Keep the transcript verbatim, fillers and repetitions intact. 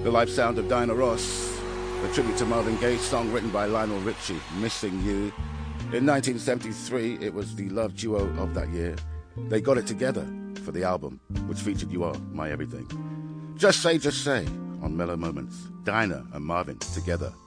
The live sound of Diana Ross, a tribute to Marvin Gaye song written by Lionel Richie, Missing You. In nineteen seventy-three, it was the love duo of that year. They got it together for the album, which featured You Are My Everything. Just Say, Just Say on Mellow Moments. Dinah and Marvin together.